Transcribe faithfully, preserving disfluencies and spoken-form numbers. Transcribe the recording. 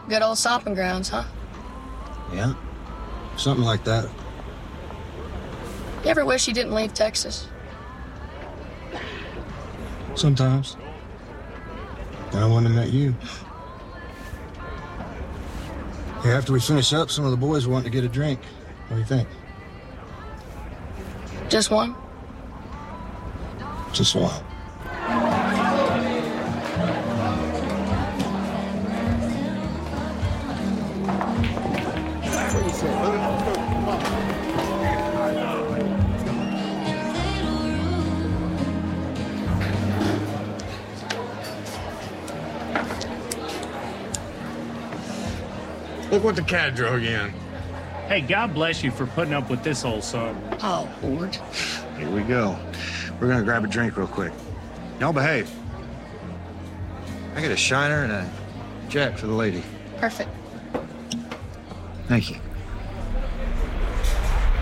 Good old stomping grounds, huh? Yeah, something like that. You ever wish you didn't leave Texas? Sometimes. Then I wouldn't have met you. Hey, after we finish up, some of the boys want to get a drink. What do you think? Just one? Just one. Look what the cat drug in. Hey, God bless you for putting up with this old son. Oh, Lord. Here we go. We're gonna grab a drink real quick. Y'all behave. I get a Shiner and a Jack for the lady. Perfect. Thank you.